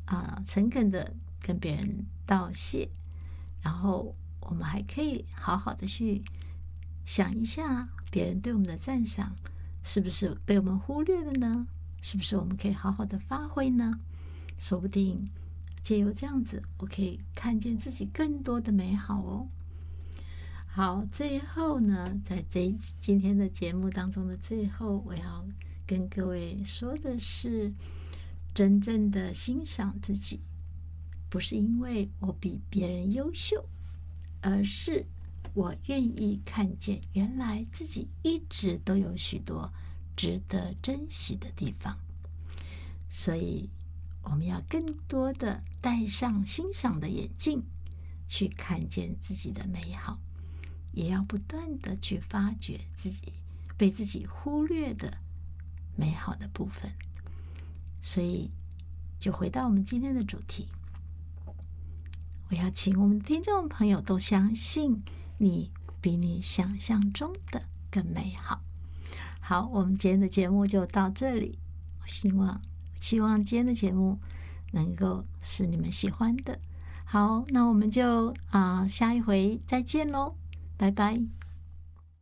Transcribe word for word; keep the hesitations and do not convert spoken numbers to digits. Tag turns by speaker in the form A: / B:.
A: 啊、呃、诚恳的跟别人道谢，然后我们还可以好好的去想一下别人对我们的赞赏是不是被我们忽略了呢？是不是我们可以好好的发挥呢？说不定借由这样子，我可以看见自己更多的美好哦。好，最后呢，在这今天的节目当中的最后，我要跟各位说的是，真正的欣赏自己，不是因为我比别人优秀，而是我愿意看见原来自己一直都有许多值得珍惜的地方。所以我们要更多的戴上欣赏的眼镜，去看见自己的美好，也要不断的去发掘自己被自己忽略的美好的部分。所以就回到我们今天的主题，我要请我们的听众朋友都相信你比你想象中的更美好。好，我们今天的节目就到这里，希望希望今天的节目能够是你们喜欢的。好，那我们就啊、呃、下一回再见喽，拜拜。